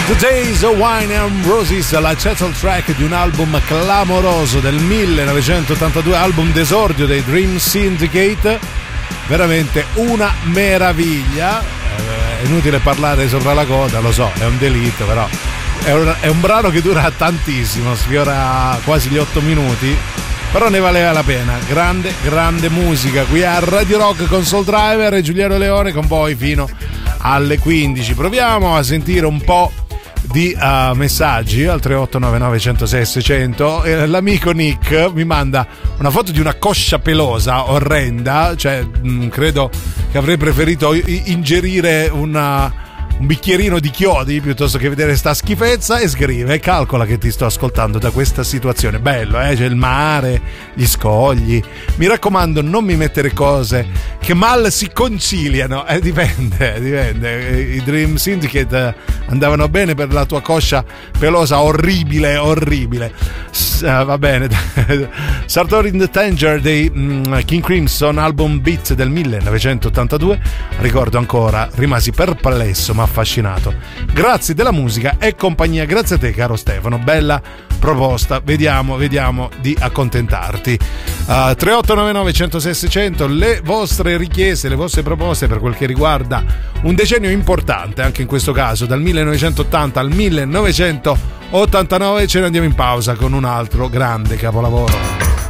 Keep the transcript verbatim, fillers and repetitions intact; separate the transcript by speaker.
Speaker 1: The Days of Wine and Roses, la title track di un album clamoroso del millenovecentottantadue, album d'esordio dei Dream Syndicate, veramente una meraviglia. È inutile parlare sopra la coda, lo so, è un delitto, però è un, è un brano che dura tantissimo, sfiora quasi gli otto minuti, però ne valeva la pena. Grande, grande musica qui a Radio Rock con Soul Driver e Giuliano Leone con voi fino alle quindici. Proviamo a sentire un po' di uh, messaggi al tre otto nove nove uno zero sei sei zero zero. eh, l'amico Nick mi manda una foto di una coscia pelosa orrenda, cioè mh, credo che avrei preferito ingerire una un bicchierino di chiodi piuttosto che vedere sta schifezza, e scrive: calcola che ti sto ascoltando da questa situazione. Bello, eh? C'è il mare, gli scogli. Mi raccomando, non mi mettere cose che mal si conciliano. Eh, dipende, dipende. I Dream Syndicate andavano bene per la tua coscia pelosa, orribile, orribile. S- uh, va bene. Sartori in the Danger dei mm, King Crimson, album Beat del millenovecentottantadue. Ricordo ancora, rimasi perplesso ma affascinato. Grazie della musica e compagnia, grazie a te caro Stefano, bella proposta, vediamo vediamo di accontentarti. uh, tre otto nove nove uno zero sei sei zero zero, le vostre richieste, le vostre proposte per quel che riguarda un decennio importante, anche in questo caso dal millenovecentottanta al millenovecentottantanove. Ce ne andiamo in pausa con un altro grande capolavoro.